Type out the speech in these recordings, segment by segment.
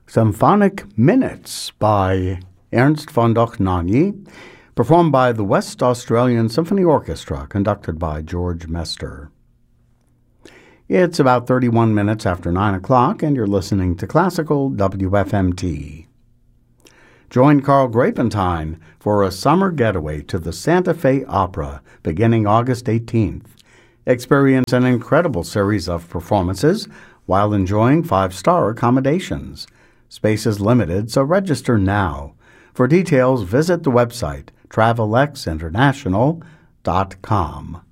Symphonic Minutes by Ernst von Dohnanyi, performed by the West Australian Symphony Orchestra, conducted by George Mester. It's about 31 minutes after 9 o'clock, and you're listening to Classical WFMT. Join Carl Grapentine for a summer getaway to the Santa Fe Opera beginning August 18th. Experience an incredible series of performances while enjoying 5-star accommodations. Space is limited, so register now. For details, visit the website travelexinternational.com.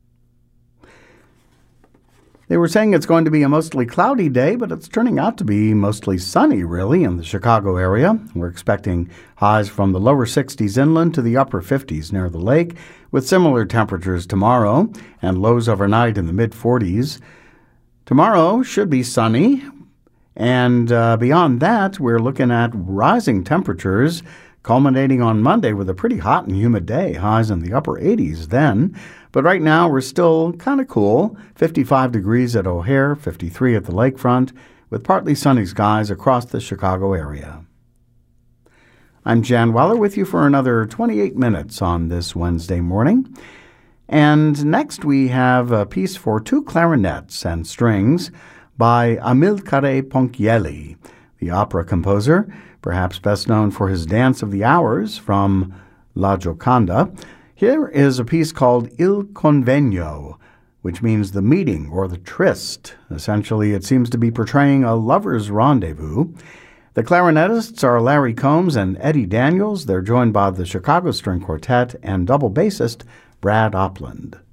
They were saying it's going to be a mostly cloudy day, but it's turning out to be mostly sunny, really, in the Chicago area. We're expecting highs from the lower 60s inland to the upper 50s near the lake, with similar temperatures tomorrow and lows overnight in the mid-40s. Tomorrow should be sunny, and beyond that, we're looking at rising temperatures, culminating on Monday with a pretty hot and humid day, highs in the upper 80s then. But right now, we're still kind of cool, 55 degrees at O'Hare, 53 at the lakefront, with partly sunny skies across the Chicago area. I'm Jan Weller with you for another 28 minutes on this Wednesday morning. And next we have a piece for 2 clarinets and strings by Amilcare Ponchielli, the opera composer, perhaps best known for his Dance of the Hours from La Gioconda. Here is a piece called Il Convegno, which means the meeting or the tryst. Essentially, it seems to be portraying a lover's rendezvous. The clarinetists are Larry Combs and Eddie Daniels. They're joined by the Chicago String Quartet and double bassist Brad Opland.